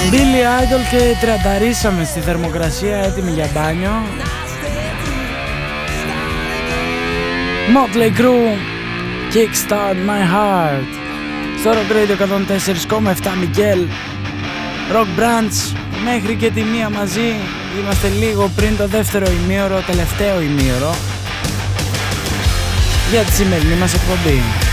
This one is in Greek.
Billy Idol και τριανταρίσαμε στη θερμοκρασία, έτοιμοι για μπάνιο. Motley Crue, Kickstart My Heart. Στο Rock Radio 104,7 Μικέλ. Rock Branch μέχρι και τη μία μαζί. Είμαστε λίγο πριν το δεύτερο ημίωρο, τελευταίο ημίωρο για τη σημερινή μας εκπομπή.